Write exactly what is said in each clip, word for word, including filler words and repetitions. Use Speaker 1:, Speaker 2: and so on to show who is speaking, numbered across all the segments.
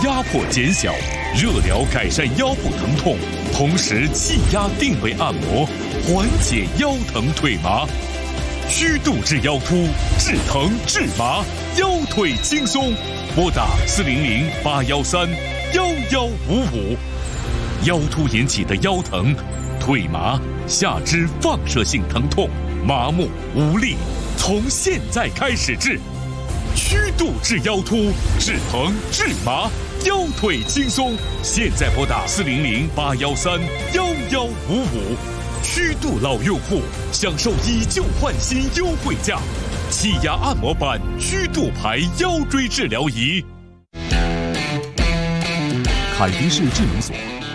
Speaker 1: 压迫减小，热疗改善腰部疼痛，同时气压定位按摩，缓解腰疼腿麻。虚度至腰突，治疼治麻，腰腿轻松。拨打四零零八幺三幺幺五五。腰突引起的腰疼、腿麻、下肢放射性疼痛、麻木无力，从现在开始治。虚度治腰突，治疼治麻，腰腿轻松。现在拨打四零零八幺三幺幺五五。虚度老用户享受以旧换新优惠价，气压按摩板虚度牌腰椎治疗仪。
Speaker 2: 凯迪士智能锁。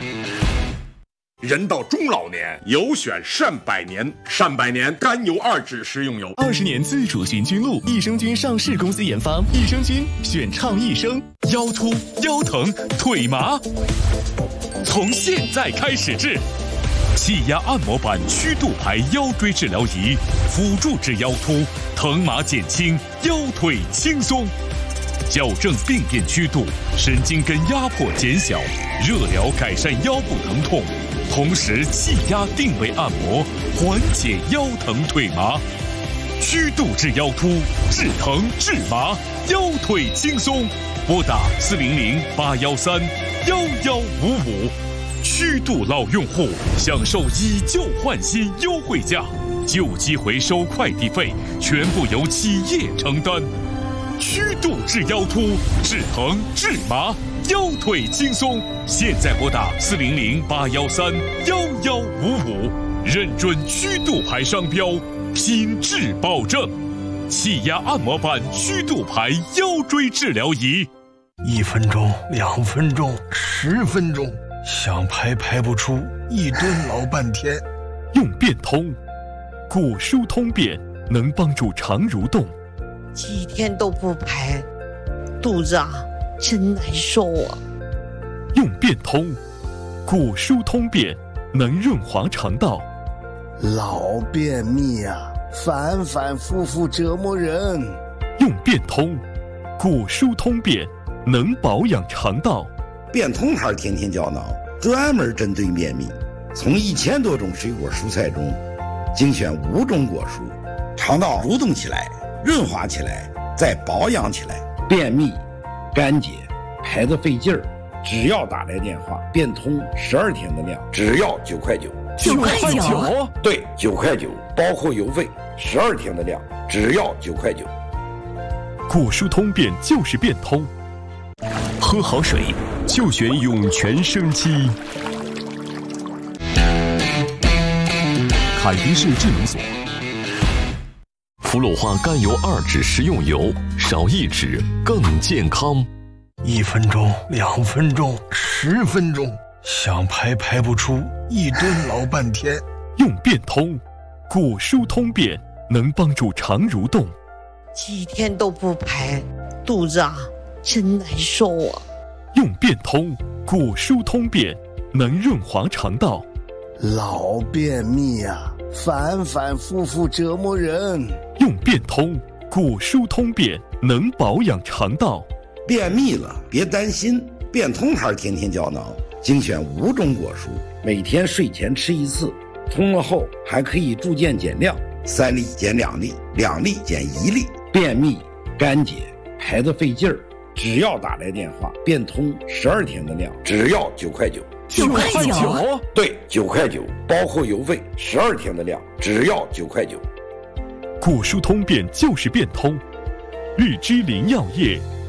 Speaker 3: 人到中老年，有选善百年。善百年甘油二酯食用油，
Speaker 4: 二十年自主寻菌露，益生菌上市公司研发，益生菌选畅益生。
Speaker 1: 腰突、腰疼、腿麻，从现在开始治。气压按摩板虚度牌腰椎治疗仪，辅助治腰突，疼麻减轻，腰腿轻松。矫正病变虚度，神经根压迫减小，热疗改善腰部疼痛，同时气压定位按摩，缓解腰疼腿麻。虚度治腰突，治疼治麻，腰腿轻松。拨打四零零八幺三幺幺五五。虚度老用户享受以旧换新优惠价，旧机回收快递费全部由企业承担。虚度治腰突，治疼治麻，腰腿轻松。现在拨打四零零八幺三幺幺五五，认准虚度牌商标，品质保证。气压按摩板虚度牌腰椎治疗仪，
Speaker 5: 一分钟、两分钟、十分钟。想排排不出，一蹲老半天。
Speaker 2: 用变通，骨疏通便能帮助肠蠕动。
Speaker 6: 几天都不排，肚子啊真难受啊。
Speaker 2: 用变通，骨疏通便能润滑肠道。
Speaker 5: 老便秘啊，反反复复折磨人。
Speaker 2: 用变通，骨疏通便能保养肠道。
Speaker 7: 变通牌天天胶囊专门针对便秘，从一千多种水果蔬菜中精选五种果蔬，肠道蠕动起来，润滑起来，再保养起来。便秘、干结、排得费劲儿，只要打来电话，变通十二天的量，只要九块九。
Speaker 4: 九块九？
Speaker 7: 对，九块九，包括邮费，十二天的量，只要九块九。
Speaker 2: 骨疏通便就是变通。
Speaker 4: 喝好水就选涌泉生机。
Speaker 2: 凯迪士智能锁。
Speaker 4: 氟鲁化甘油二酯食用油，少一酯更健康。
Speaker 5: 一分钟、两分钟、十分钟，想排排不出，一蹲老半天。
Speaker 2: 用变通，骨疏通便能帮助肠蠕动。
Speaker 6: 几天都不排，肚子啊真难受啊。
Speaker 2: 用变通，骨疏通便能润滑肠道。
Speaker 5: 老便秘啊，反反复复折磨人。
Speaker 2: 用变通，骨疏通便能保养肠道。
Speaker 7: 便秘了别担心，变通牌天天胶囊精选五种果蔬，每天睡前吃一次，通了后还可以逐渐减量，三粒减两粒，两粒减一粒。便秘、干结、排得费劲儿，只要打来电话，变通十二天的量，只要九块九。
Speaker 4: 九块九？
Speaker 7: 对，九块九，包括邮费，十二天的量，只要九块九。
Speaker 2: 骨疏通便就是变通。日之林药业